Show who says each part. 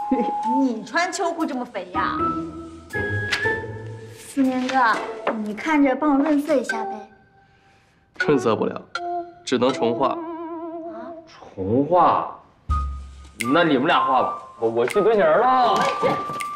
Speaker 1: 你穿秋裤这么肥呀？思年哥，你看着帮我润色一下呗。
Speaker 2: 润色不了，只能重画。
Speaker 1: 啊？
Speaker 3: 重画？那你们俩画吧，我去堆景了。